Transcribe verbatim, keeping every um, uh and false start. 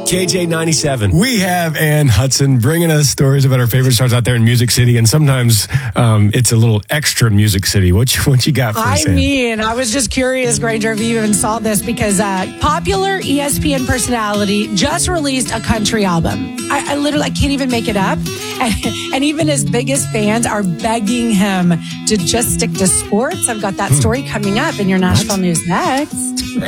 K J ninety-seven. We have Ann Hudson bringing us stories about her favorite stars out there in Music City, and sometimes um, it's a little extra Music City. What you, what you got for us, I Ann? mean, I was just curious, Granger, if you even saw this, because uh, popular E S P N personality just released a country album. I, I literally I can't even make it up. And, and even his biggest fans are begging him to just stick to sports. I've got that story coming up in your Nashville News next.